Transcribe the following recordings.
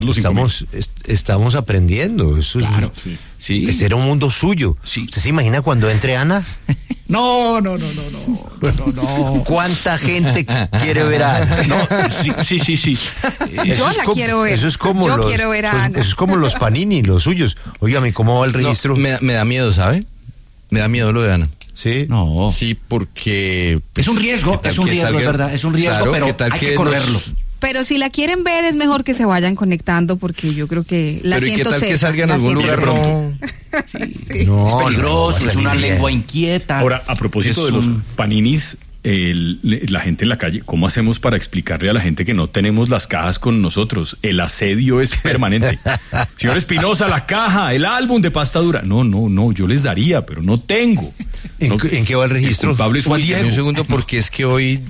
Estamos aprendiendo. Eso claro, sí. Ese era un mundo suyo. Sí. ¿Usted se imagina cuando entre Ana? No. ¿Cuánta gente quiere ver a Ana? No, sí. Yo la quiero ver. Eso es como Yo quiero ver a Ana. Eso es como los Panini, los suyos. Óigame, ¿cómo va el registro? No, me da miedo, ¿sabe? Me da miedo lo de Ana. ¿Sí? No. Sí, porque... Es un riesgo, es verdad, es un riesgo, claro, pero hay que correrlo. Pero si la quieren ver, es mejor que se vayan conectando, porque yo creo que la siento Pero ¿y qué tal que salga en la algún siento lugar pronto? Sí. No, es peligroso, es una bien. lengua inquieta. Ahora, a propósito de los paninis, la gente en la calle, ¿cómo hacemos para explicarle a la gente que no tenemos las cajas con nosotros? El asedio es permanente. Señor Espinosa, la caja, el álbum de pasta dura. No, yo les daría, pero no tengo. ¿En qué va el registro? El culpable es Juan Diego. Un segundo, porque es que hoy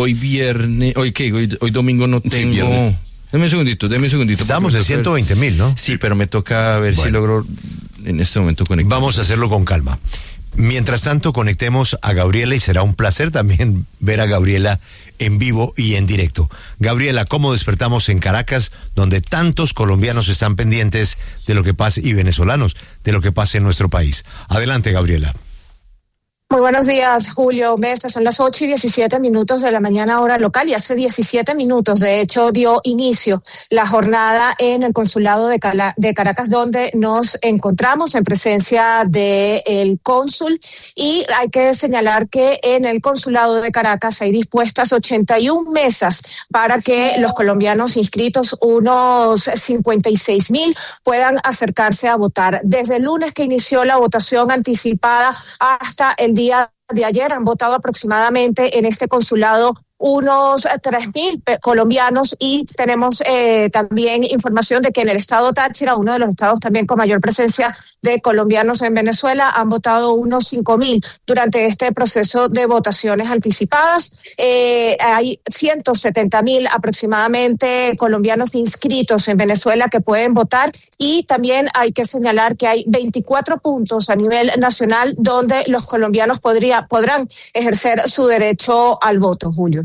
domingo no tengo... viernes. Deme un segundito. Estamos en 120,000, ¿no? Sí, pero me toca ver si logro en este momento conectar. Vamos a hacerlo con calma. Mientras tanto, conectemos a Gabriela y será un placer también ver a Gabriela en vivo y en directo. Gabriela, ¿cómo despertamos en Caracas, donde tantos colombianos están pendientes de lo que pasa, y venezolanos, de lo que pasa en nuestro país? Adelante, Gabriela. Muy buenos días, Julio Mesa. Son las 8:17 de la mañana, hora local, y hace 17 minutos, de hecho, dio inicio la jornada en el consulado de Caracas, donde nos encontramos en presencia del cónsul, y hay que señalar que en el consulado de Caracas hay dispuestas 81 mesas para que los colombianos inscritos, unos 56,000, puedan acercarse a votar. Desde el lunes que inició la votación anticipada hasta el día de ayer han votado aproximadamente en este consulado unos 3,000 colombianos, y tenemos también información de que en el estado Táchira, uno de los estados también con mayor presencia de colombianos en Venezuela, han votado unos 5,000 durante este proceso de votaciones anticipadas. Hay 170,000 aproximadamente colombianos inscritos en Venezuela que pueden votar, y también hay que señalar que hay 24 puntos a nivel nacional donde los colombianos podrán ejercer su derecho al voto, Julio.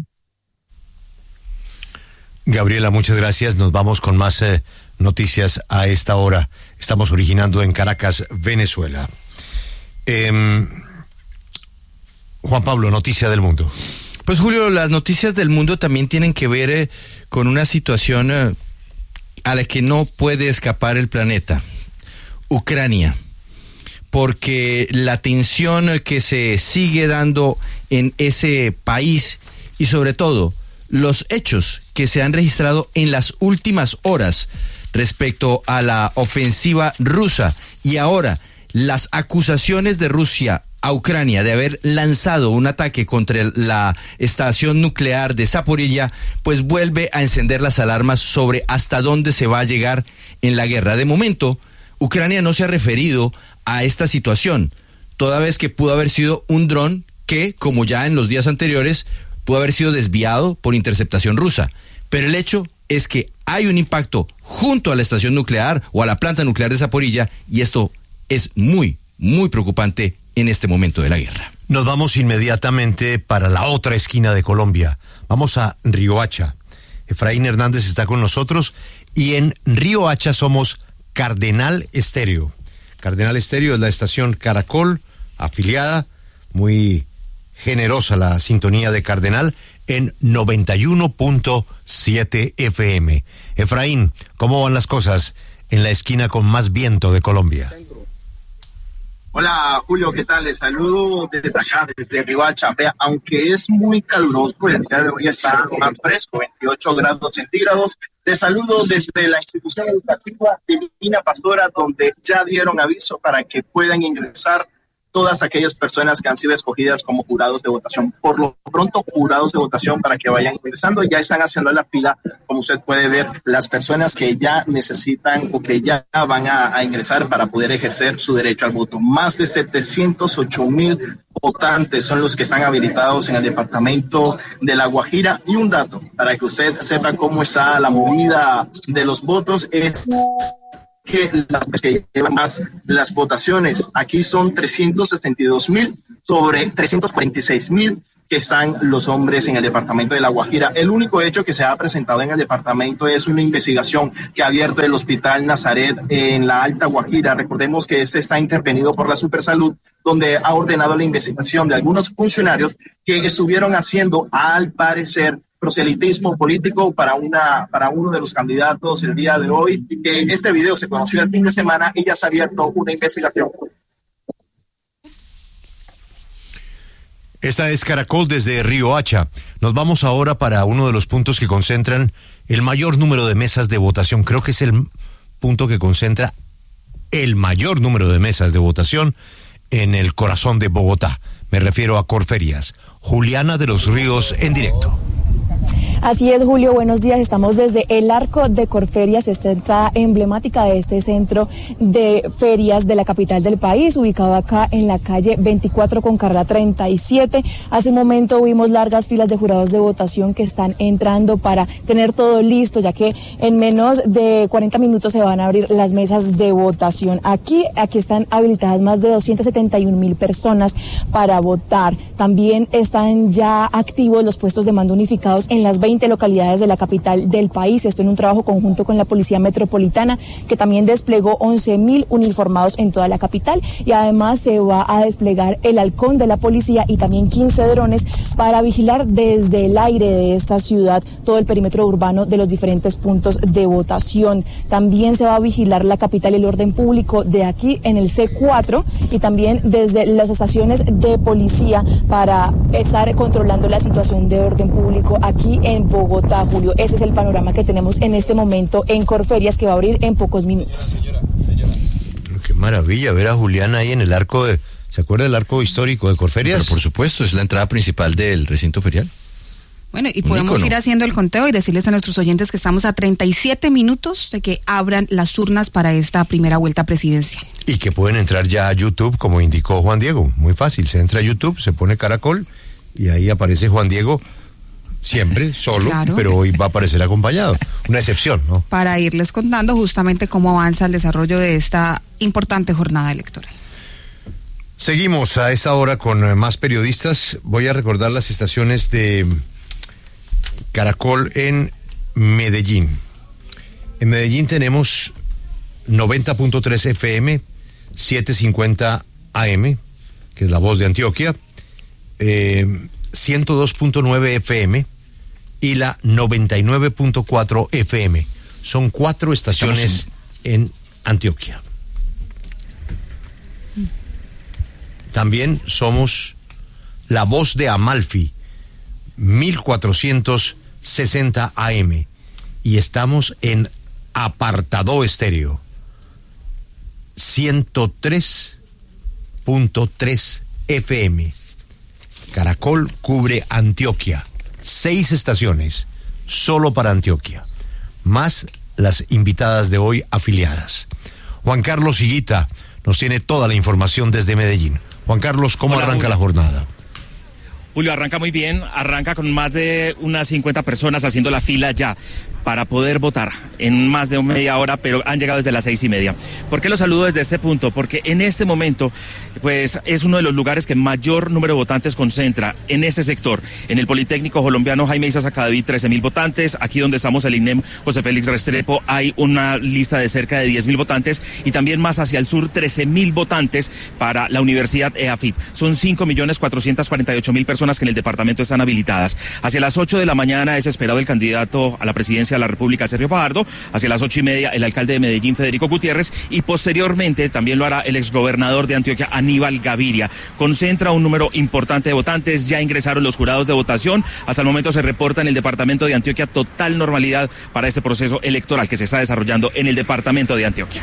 Gabriela, muchas gracias. Nos vamos con más noticias a esta hora. Estamos originando en Caracas, Venezuela. Juan Pablo, noticia del mundo. Pues Julio, las noticias del mundo también tienen que ver con una situación a la que no puede escapar el planeta. Ucrania. Porque la tensión que se sigue dando en ese país, y sobre todo los hechos que se han registrado en las últimas horas respecto a la ofensiva rusa, y ahora las acusaciones de Rusia a Ucrania de haber lanzado un ataque contra la estación nuclear de Zaporilla, pues vuelve a encender las alarmas sobre hasta dónde se va a llegar en la guerra. De momento, Ucrania no se ha referido a esta situación, toda vez que pudo haber sido un dron que, como ya en los días anteriores, pudo haber sido desviado por interceptación rusa. Pero el hecho es que hay un impacto junto a la estación nuclear o a la planta nuclear de Zaporilla, y esto es muy, muy preocupante en este momento de la guerra. Nos vamos inmediatamente para la otra esquina de Colombia. Vamos a Riohacha. Efraín Hernández está con nosotros, y en Riohacha somos Cardenal Estéreo. Cardenal Estéreo es la estación Caracol, afiliada, muy generosa la sintonía de Cardenal, en 91.7 FM. Efraín, ¿cómo van las cosas en la esquina con más viento de Colombia? Hola Julio, ¿qué tal? Les saludo desde acá, desde Riohacha. Vea, aunque es muy caluroso, el día de hoy está más fresco, 28 grados centígrados. Les saludo desde la institución educativa Divina Pastora, donde ya dieron aviso para que puedan ingresar todas aquellas personas que han sido escogidas como jurados de votación. Por lo pronto, jurados de votación para que vayan ingresando. Ya están haciendo la fila, como usted puede ver, las personas que ya necesitan o que ya van a ingresar para poder ejercer su derecho al voto. Más de 708,000 votantes son los que están habilitados en el departamento de La Guajira. Y un dato, para que usted sepa cómo está la movida de los votos, es que llevan más las votaciones. Aquí son 362,000 sobre 346,000 que están los hombres en el departamento de La Guajira. El único hecho que se ha presentado en el departamento es una investigación que ha abierto el Hospital Nazaret en la Alta Guajira. Recordemos que este está intervenido por la Supersalud, donde ha ordenado la investigación de algunos funcionarios que estuvieron haciendo, al parecer, proselitismo político para uno de los candidatos el día de hoy. Este video se conoció el fin de semana y ya se ha abierto una investigación. Esta es Caracol desde Río Hacha. Nos vamos ahora para uno de los puntos que concentran el mayor número de mesas de votación. Creo que es el punto que concentra el mayor número de mesas de votación en el corazón de Bogotá. Me refiero a Corferias. Juliana de los Ríos en directo. Así es, Julio, buenos días. Estamos desde el Arco de Corferias, esta emblemática de este centro de ferias de la capital del país, ubicado acá en la calle 24 con carrera 37. Hace un momento vimos largas filas de jurados de votación que están entrando para tener todo listo, ya que en menos de 40 minutos se van a abrir las mesas de votación. Aquí están habilitadas más de 271,000 personas para votar. También están ya activos los puestos de mando unificados en las 20 localidades de la capital del país. Esto en un trabajo conjunto con la Policía Metropolitana, que también desplegó 11,000 uniformados en toda la capital, y además se va a desplegar el halcón de la policía y también 15 drones para vigilar desde el aire de esta ciudad todo el perímetro urbano de los diferentes puntos de votación. También se va a vigilar la capital y el orden público de aquí en el C4 y también desde las estaciones de policía para estar controlando la situación de orden público aquí en Bogotá, Julio. Ese es el panorama que tenemos en este momento en Corferias, que va a abrir en pocos minutos. Qué maravilla ver a Julián ahí en el arco de... ¿Se acuerda del arco histórico de Corferias? Pero por supuesto, es la entrada principal del recinto ferial. Bueno, y podemos ir haciendo el conteo y decirles a nuestros oyentes que estamos a 37 minutos de que abran las urnas para esta primera vuelta presidencial. Y que pueden entrar ya a YouTube, como indicó Juan Diego. Muy fácil, se entra a YouTube, se pone Caracol y ahí aparece Juan Diego. Siempre, solo, claro, pero hoy va a aparecer acompañado. Una excepción, ¿no? Para irles contando justamente cómo avanza el desarrollo de esta importante jornada electoral. Seguimos a esta hora con más periodistas. Voy a recordar las estaciones de Caracol en Medellín. En Medellín tenemos 90.3 FM, 750 AM, que es la voz de Antioquia, 102.9 FM y la 99.4 FM. Son 4 estaciones en Antioquia. También somos la voz de Amalfi, 1460 AM. Y estamos en Apartado Estéreo, 103.3 FM. Caracol cubre Antioquia, 6 estaciones, solo para Antioquia, más las invitadas de hoy afiliadas. Juan Carlos Higuita nos tiene toda la información desde Medellín. Juan Carlos, ¿cómo arranca la jornada? Julio, arranca muy bien, arranca con más de unas 50 personas haciendo la fila ya para poder votar en más de media hora, pero han llegado desde las 6:30. ¿Por qué los saludo desde este punto? Porque en este momento, pues, es uno de los lugares que mayor número de votantes concentra en este sector. En el Politécnico Colombiano Jaime Isa Sacadaví, 13,000 votantes. Aquí donde estamos, el INEM José Félix Restrepo, hay una lista de cerca de 10,000 votantes. Y también más hacia el sur, 13,000 votantes para la Universidad EAFIT. Son 5.448.000 personas que en el departamento están habilitadas. Hacia las 8 de la mañana es esperado el candidato a la presidencia de la República, Sergio Fajardo. Hacia las 8:30, el alcalde de Medellín, Federico Gutiérrez, y posteriormente también lo hará el exgobernador de Antioquia, Aníbal Gaviria. Concentra un número importante de votantes, ya ingresaron los jurados de votación. Hasta el momento se reporta en el departamento de Antioquia total normalidad para este proceso electoral que se está desarrollando en el departamento de Antioquia.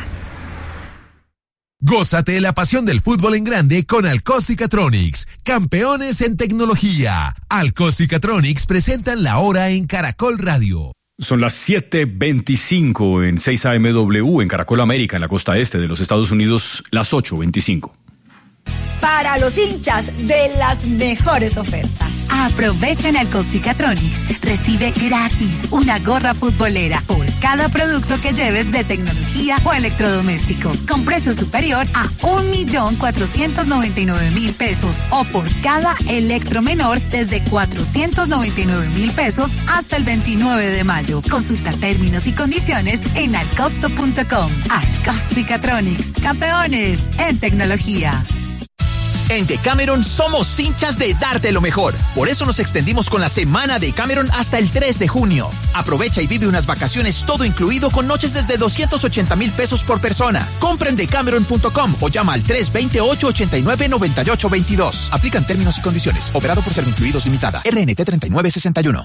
Gózate la pasión del fútbol en grande con Alcoz y Catronics, campeones en tecnología. Alcoz y Catronics presentan la hora en Caracol Radio. Son las 7:25 en 6 AMW en Caracol América, en la costa este de los Estados Unidos, las 8:25. Para los hinchas de las mejores ofertas. Aprovecha en Alcosicatronics. Recibe gratis una gorra futbolera por cada producto que lleves de tecnología o electrodoméstico, con precio superior a 1.499.000 pesos, o por cada electro menor desde 499.000 pesos hasta el 29 de mayo. Consulta términos y condiciones en alcosto.com. Alcosicatronics, campeones en tecnología. En Decameron somos hinchas de darte lo mejor. Por eso nos extendimos con la semana de Decameron hasta el 3 de junio. Aprovecha y vive unas vacaciones todo incluido con noches desde 280.000 pesos por persona. Compra en decameron.com o llama al 328-89-9822. Aplican términos y condiciones. Operado por Servincluidos Limitada. RNT 3961.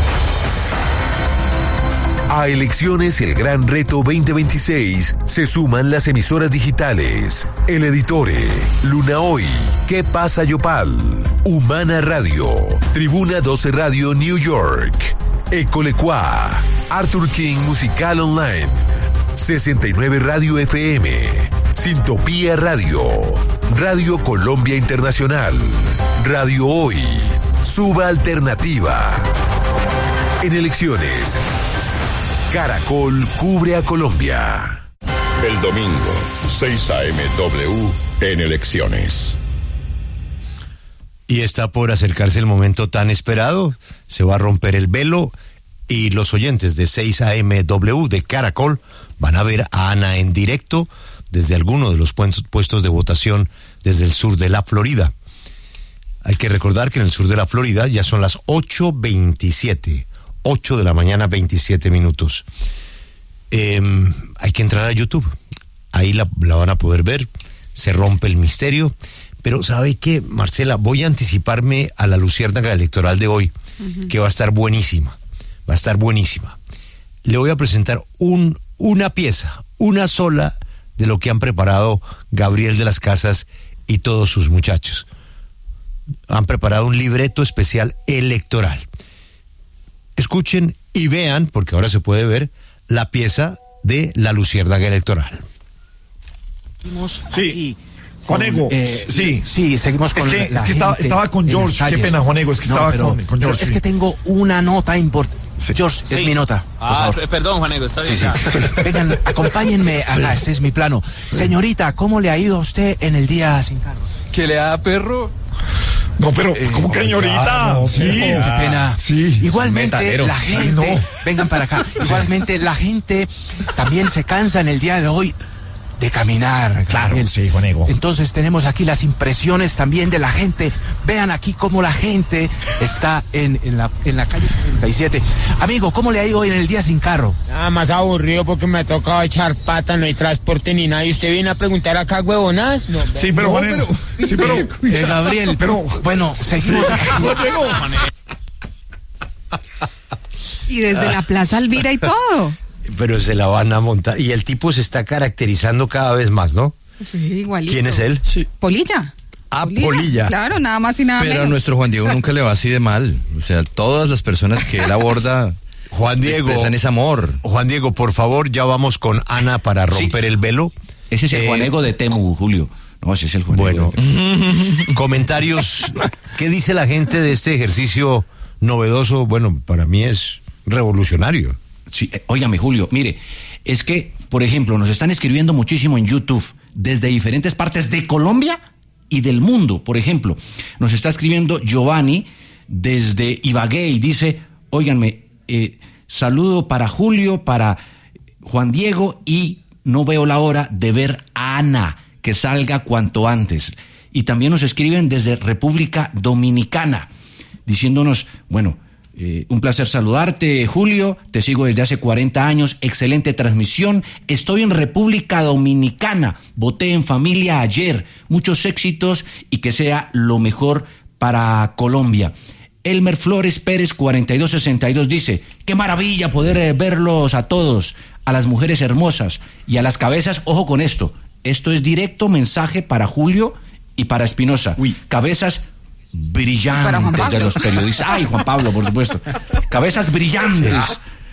A Elecciones El Gran Reto 2026 se suman las emisoras digitales El Editore, Luna Hoy, ¿Qué pasa Yopal? Humana Radio, Tribuna 12 Radio New York, Ecolecua, Arthur King Musical Online, 69 Radio FM, Sintopía Radio, Radio Colombia Internacional, Radio Hoy, Suba Alternativa. En elecciones, Caracol cubre a Colombia. El domingo, 6 a.m. W en elecciones. Y está por acercarse el momento tan esperado. Se va a romper el velo y los oyentes de 6 a.m. W de Caracol van a ver a Ana en directo desde alguno de los puestos de votación desde el sur de la Florida. Hay que recordar que en el sur de la Florida ya son las 8:27. 8 de la mañana, 27 minutos. Hay que entrar a YouTube. Ahí la van a poder ver. Se rompe el misterio. Pero ¿sabe qué, Marcela? Voy a anticiparme a la luciérnaga electoral de hoy, que va a estar buenísima. Va a estar buenísima. Le voy a presentar una pieza, una sola, de lo que han preparado Gabriel de las Casas y todos sus muchachos. Han preparado un libreto especial electoral. Escuchen y vean, porque ahora se puede ver, la pieza de la luciérnaga electoral. Sí, Juanego, sí, seguimos con es que estaba con George, qué pena, Juanego, es que estaba con George. Es que tengo una nota importante. George, es mi nota, por favor. Perdón, Juanego, está bien. Sí. Vengan, acompáñenme acá, este es mi plano. Señorita, ¿cómo le ha ido a usted en el día sin carro? ¿Qué le da, perro? No, pero, ¿cómo que señorita? No, sí. Qué pena. Sí. Igualmente, la gente, vengan para acá, igualmente la gente también se cansa en el día de hoy de caminar. Claro, sí, Juanego. Entonces tenemos aquí las impresiones también de la gente. Vean aquí cómo la gente está en la calle 67. Amigo, ¿cómo le ha ido hoy en el día sin carro? Nada más aburrido porque me ha tocado echar pata, no hay transporte ni nada. ¿Y usted viene a preguntar acá, huevonas? No, sí, pero Juanego. Sí, pero Gabriel, pero bueno, seguimos aquí. Y desde la Plaza Elvira y todo. Pero se la van a montar. Y el tipo se está caracterizando cada vez más, ¿no? Sí, igualito. ¿Quién es él? Sí. Polilla. Polilla. Claro, nada más y nada menos. Pero a nuestro Juan Diego nunca le va así de mal. O sea, todas las personas que él aborda Juan Diego, expresan ese amor. Juan Diego, por favor, ya vamos con Ana para romper el velo. Ese es el Juan Diego de Temu, Julio. No, ese es el Juan Diego. Bueno, comentarios. ¿Qué dice la gente de este ejercicio novedoso? Bueno, para mí es revolucionario. Sí, óigame, Julio, mire, es que, por ejemplo, nos están escribiendo muchísimo en YouTube desde diferentes partes de Colombia y del mundo. Por ejemplo, nos está escribiendo Giovanni desde Ibagué y dice, óiganme, saludo para Julio, para Juan Diego, y no veo la hora de ver a Ana, que salga cuanto antes. Y también nos escriben desde República Dominicana, diciéndonos, bueno, un placer saludarte, Julio, te sigo desde hace 40 años, excelente transmisión, estoy en República Dominicana, voté en familia ayer, muchos éxitos y que sea lo mejor para Colombia. Elmer Flores Pérez 4262 dice, qué maravilla poder verlos a todos, a las mujeres hermosas y a las cabezas, ojo con esto es directo mensaje para Julio y para Espinosa, cabezas brillantes de los periodistas. Ay, Juan Pablo, por supuesto. Cabezas brillantes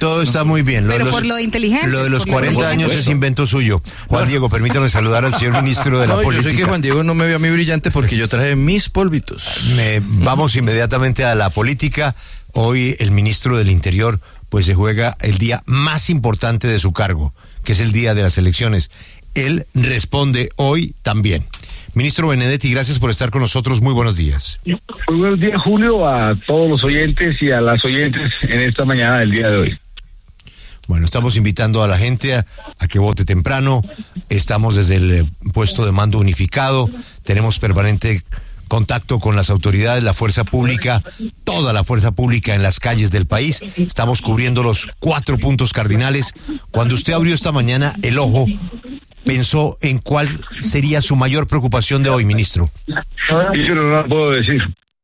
Todo está muy bien. Pero por lo de inteligente. Lo de los 40 años es invento suyo. Juan Diego, permítame saludar al señor ministro de la Política. Yo sé que Juan Diego no me ve a mí brillante porque yo traje mis polvitos. Vamos inmediatamente a la política. Hoy el ministro del Interior pues se juega el día más importante de su cargo, que es el día de las elecciones. Él responde hoy también. Ministro Benedetti, gracias por estar con nosotros. Muy buenos días. Muy buenos días, Julio, a todos los oyentes y a las oyentes en esta mañana del día de hoy. Bueno, estamos invitando a la gente a que vote temprano. Estamos desde el puesto de mando unificado. Tenemos permanente contacto con las autoridades, la fuerza pública, toda la fuerza pública en las calles del país. Estamos cubriendo los 4 puntos cardinales. Cuando usted abrió esta mañana el ojo, ¿pensó en cuál sería su mayor preocupación de hoy, ministro? Yo no la puedo decir.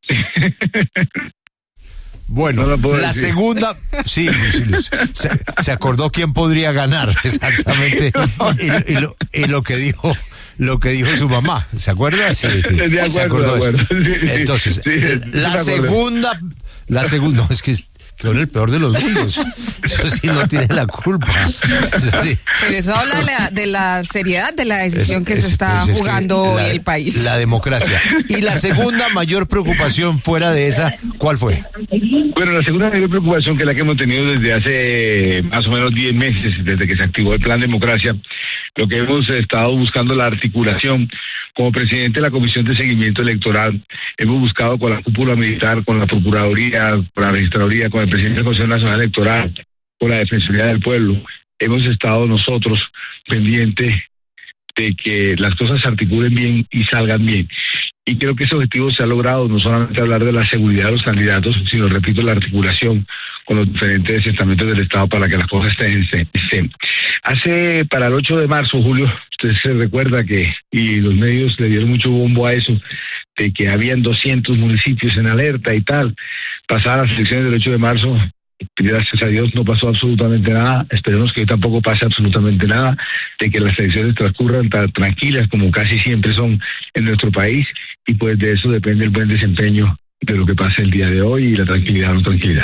Bueno, no la segunda, sí, se acordó quién podría ganar, exactamente, y lo que dijo su mamá, ¿se acuerda? Sí, de acuerdo, se acordó de acuerdo. Entonces, la segunda, no, es que son el peor de los mundos. Eso sí no tiene la culpa. Sí. Pero eso habla de la seriedad de la decisión que se está jugando el país. La democracia. Y la segunda mayor preocupación fuera de esa, ¿cuál fue? Bueno, la segunda mayor preocupación, que es la que hemos tenido desde hace más o menos 10 meses, desde que se activó el Plan Democracia, lo que hemos estado buscando la articulación. Como presidente de la Comisión de Seguimiento Electoral, hemos buscado con la cúpula militar, con la Procuraduría, con la Registraduría, con el presidente del Consejo Nacional Electoral, con la Defensoría del Pueblo. Hemos estado nosotros pendientes de que las cosas se articulen bien y salgan bien. Y creo que ese objetivo se ha logrado, no solamente hablar de la seguridad de los candidatos, sino, repito, la articulación con los diferentes estamentos del Estado para que las cosas estén. Para el 8 de marzo, Julio, usted se recuerda y los medios le dieron mucho bombo a eso, de que habían 200 municipios en alerta y tal. Pasadas las elecciones del 8 de marzo, gracias a Dios no pasó absolutamente nada. Esperemos que hoy tampoco pase absolutamente nada, de que las elecciones transcurran tan tranquilas como casi siempre son en nuestro país, y pues de eso depende el buen desempeño de lo que pase el día de hoy y la tranquilidad o no tranquilidad.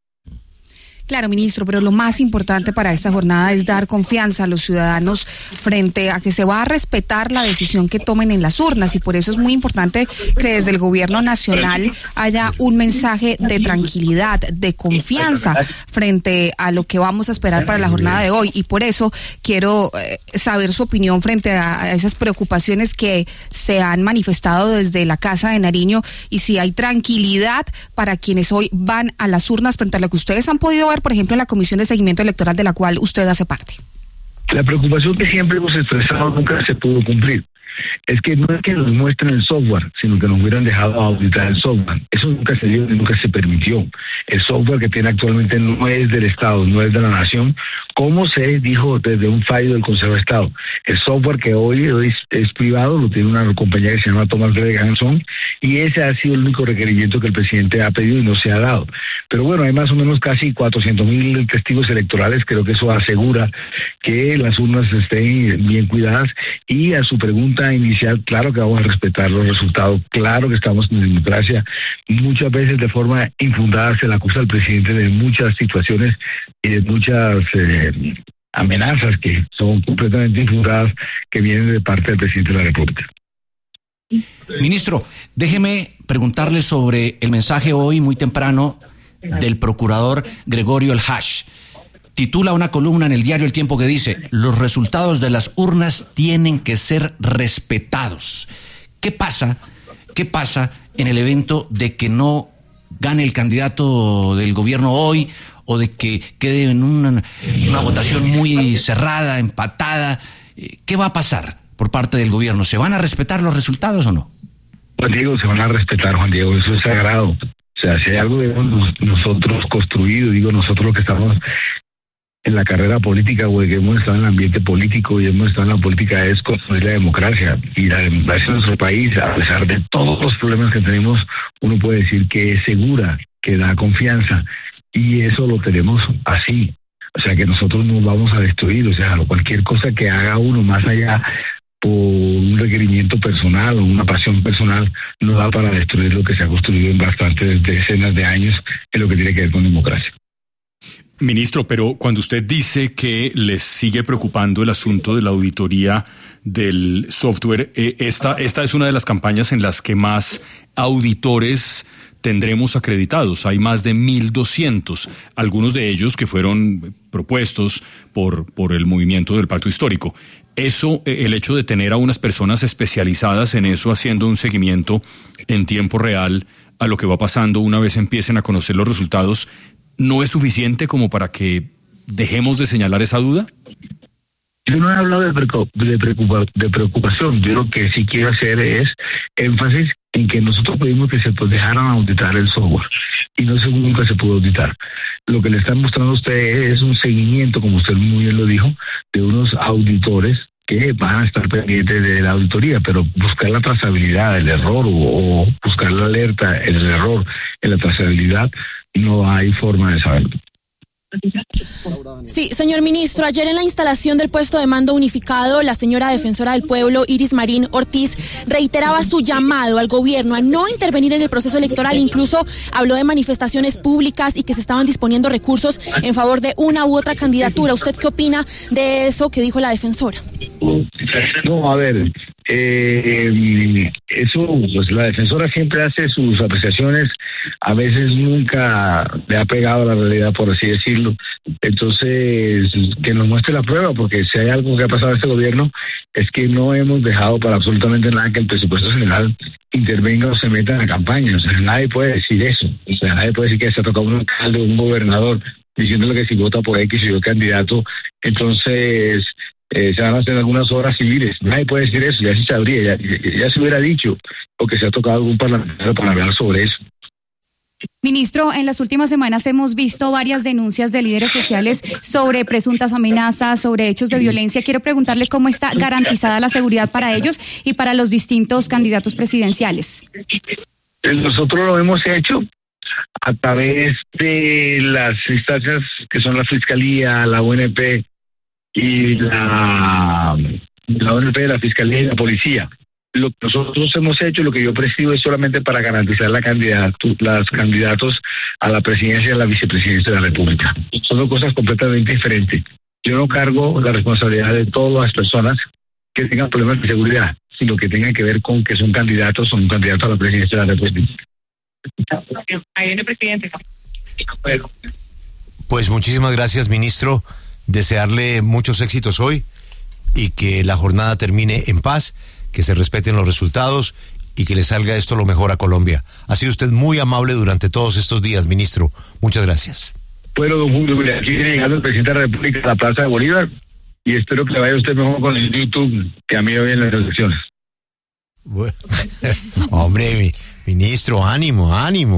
Claro, ministro, pero lo más importante para esta jornada es dar confianza a los ciudadanos frente a que se va a respetar la decisión que tomen en las urnas, y por eso es muy importante que desde el gobierno nacional haya un mensaje de tranquilidad, de confianza frente a lo que vamos a esperar para la jornada de hoy, y por eso quiero saber su opinión frente a esas preocupaciones que se han manifestado desde la Casa de Nariño, y si hay tranquilidad para quienes hoy van a las urnas frente a lo que ustedes han podido ver, por ejemplo, en la Comisión de Seguimiento Electoral de la cual usted hace parte. La preocupación que siempre hemos expresado nunca se pudo cumplir. Es que no es que nos muestren el software, sino que nos hubieran dejado auditar el software. Eso nunca se dio y nunca se permitió. El software que tiene actualmente no es del Estado, no es de la Nación, como se dijo desde un fallo del Consejo de Estado. El software que hoy es privado lo tiene una compañía que se llama Thomas Gregg Hanson, y ese ha sido el único requerimiento que el presidente ha pedido y no se ha dado. Pero bueno, hay más o menos casi 400,000 testigos electorales. Creo que eso asegura que las urnas estén bien cuidadas. Y a su pregunta inicial, claro que vamos a respetar los resultados, claro que estamos en democracia. Muchas veces de forma infundada se le acusa al presidente de muchas situaciones y de muchas amenazas que son completamente infundadas, que vienen de parte del presidente de la República. Ministro, déjeme preguntarle sobre el mensaje hoy muy temprano del procurador Gregorio El Hash. Titula una columna en el diario El Tiempo que dice: los resultados de las urnas tienen que ser respetados. ¿Qué pasa en el evento de que no gane el candidato del gobierno hoy, o de que quede en una votación muy cerrada, empatada? ¿Qué va a pasar por parte del gobierno? ¿Se van a respetar los resultados o no? Juan Diego, se van a respetar, Juan Diego, eso es sagrado. O sea, si hay algo que hemos nosotros construido, nosotros los que estamos en la carrera política, o que hemos estado en el ambiente político y hemos estado en la política, es construir la democracia. Y la democracia en nuestro país, a pesar de todos los problemas que tenemos, uno puede decir que es segura, que da confianza, y eso lo tenemos así. O sea, que nosotros no vamos a destruir, o sea, cualquier cosa que haga uno más allá por un requerimiento personal o una pasión personal, no da para destruir lo que se ha construido en bastantes decenas de años en lo que tiene que ver con democracia. Ministro, pero cuando usted dice que les sigue preocupando el asunto de la auditoría del software, esta es una de las campañas en las que más auditores tendremos acreditados. Hay más de 1.200, algunos de ellos que fueron propuestos por el movimiento del Pacto Histórico. Eso, el hecho de tener a unas personas especializadas en eso, haciendo un seguimiento en tiempo real a lo que va pasando una vez empiecen a conocer los resultados, ¿no es suficiente como para que dejemos de señalar esa duda? Yo no he hablado de preocupación. Yo lo que sí quiero hacer es énfasis en que nosotros pedimos que se dejaran auditar el software y nunca se pudo auditar. Lo que le están mostrando a ustedes es un seguimiento, como usted muy bien lo dijo, de unos auditores que van a estar pendientes de la auditoría, pero buscar la trazabilidad del error o buscar la alerta, el error en la trazabilidad, no hay forma de saberlo. Sí, señor ministro, ayer en la instalación del puesto de mando unificado, la señora defensora del pueblo, Iris Marín Ortiz, reiteraba su llamado al gobierno a no intervenir en el proceso electoral, incluso habló de manifestaciones públicas y que se estaban disponiendo recursos en favor de una u otra candidatura. ¿Usted qué opina de eso que dijo la defensora? No, a ver, eso, pues la defensora siempre hace sus apreciaciones, a veces nunca le ha pegado a la realidad, por así decirlo. Entonces, que nos muestre la prueba, porque si hay algo que ha pasado en este gobierno, es que no hemos dejado para absolutamente nada que el presupuesto general intervenga o se meta en la campaña. O sea, nadie puede decir eso. O sea, nadie puede decir que se ha tocado un alcalde o un gobernador diciéndole que si vota por X y yo candidato, entonces se van a hacer algunas obras civiles. Nadie puede decir eso, ya se sabría, ya se hubiera dicho, o que se ha tocado algún parlamentario para hablar sobre eso. Ministro, en las últimas semanas hemos visto varias denuncias de líderes sociales sobre presuntas amenazas, sobre hechos de violencia. Quiero preguntarle cómo está garantizada la seguridad para ellos y para los distintos candidatos presidenciales. Nosotros lo hemos hecho a través de las instancias que son la Fiscalía, la UNP y la UNP, la Fiscalía y la Policía. Lo que nosotros hemos hecho, lo que yo presido, es solamente para garantizar las candidatos a la presidencia y a la vicepresidencia de la República. Son dos cosas completamente diferentes. Yo no cargo la responsabilidad de todas las personas que tengan problemas de seguridad, sino que tengan que ver con que son candidatos a la presidencia de la República. Ahí viene el presidente. Pues muchísimas gracias, ministro. Desearle muchos éxitos hoy y que la jornada termine en paz, que se respeten los resultados y que le salga esto lo mejor a Colombia. Ha sido usted muy amable durante todos estos días, ministro. Muchas gracias. Bueno, don Julio, aquí viene llegando el presidente de la República a la Plaza de Bolívar y espero que le vaya a usted mejor con el YouTube, que a mí me va bien las elecciones. Bueno, hombre, ministro, ánimo.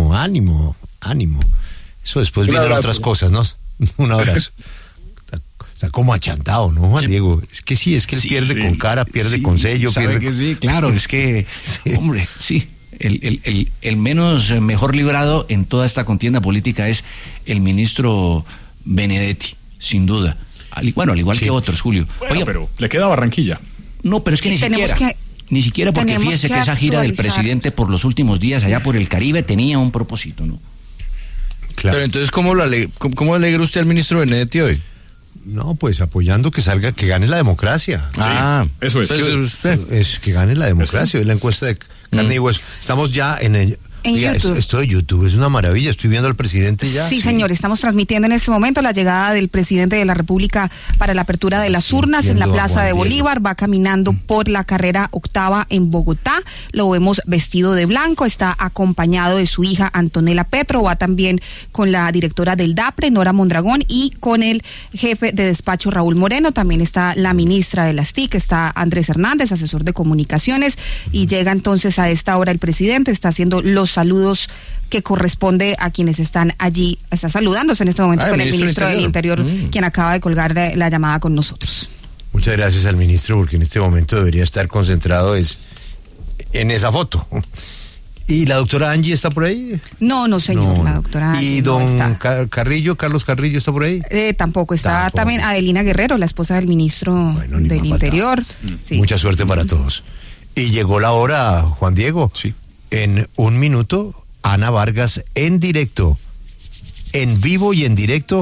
Eso después vienen otras cosas, ¿no? Un abrazo. Está como achantado, ¿no, Juan Diego? Es que sí, él pierde con cara, pierde con sello. Sabe que sí, claro, es que, hombre, sí. El menos mejor librado en toda esta contienda política es el ministro Benedetti, sin duda. Al igual que otros, Julio. Bueno, oiga, pero le queda Barranquilla. No, pero es que ni siquiera porque fíjese que esa gira del presidente por los últimos días allá por el Caribe tenía un propósito, ¿no? Claro. Pero entonces, ¿cómo alegra usted al ministro Benedetti hoy? No, pues apoyando que gane la democracia. Eso es. Es que gane la democracia, es la encuesta de carne y hueso. Estamos ya en YouTube. Esto de YouTube es una maravilla, estoy viendo al presidente ya. Sí, señor, estamos transmitiendo en este momento la llegada del presidente de la República para la apertura de las urnas en la Plaza de Bolívar. Va caminando por la carrera 8ª en Bogotá. Lo vemos vestido de blanco, está acompañado de su hija Antonella Petro, va también con la directora del DAPRE, Nora Mondragón, y con el jefe de despacho, Raúl Moreno. También está la ministra de las TIC, está Andrés Hernández, asesor de comunicaciones, y llega entonces a esta hora el presidente, está haciendo los saludos que corresponde a quienes están allí. Está saludándose en este momento con el ministro del Interior, quien acaba de colgar la llamada con nosotros. Muchas gracias al ministro, porque en este momento debería estar concentrado en esa foto. ¿Y la doctora Angie está por ahí? No, señor, la doctora Angie. ¿Y don Carlos Carrillo está por ahí? Tampoco está. También Adelina Guerrero, la esposa del ministro del Interior. Sí. Mucha suerte para todos. Y llegó la hora, Juan Diego. Sí. En un minuto, Ana Vargas en directo, en vivo y en directo,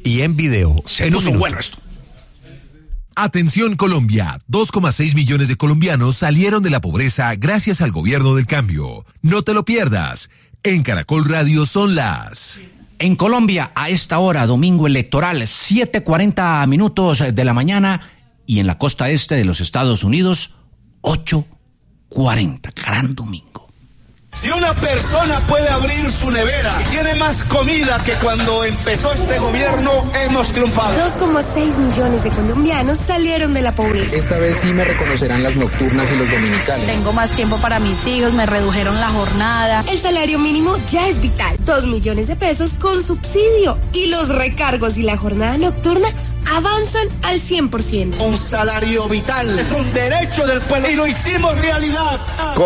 y en video. Se en puso un minuto. bueno esto. Atención Colombia, 2,6 millones de colombianos salieron de la pobreza gracias al gobierno del cambio. No te lo pierdas. En Caracol Radio son las... En Colombia, a esta hora, domingo electoral, 7:40 minutos de la mañana, y en la costa este de los Estados Unidos, 8:40. Gran domingo. Si una persona puede abrir su nevera y tiene más comida que cuando empezó este gobierno, hemos triunfado. 2,6 millones de colombianos salieron de la pobreza. Esta vez sí me reconocerán las nocturnas y los dominicales. Tengo más tiempo para mis hijos, me redujeron la jornada. El salario mínimo ya es vital. 2 millones de pesos con subsidio. Y los recargos y la jornada nocturna avanzan al 100%. Un salario vital es un derecho del pueblo y lo hicimos realidad.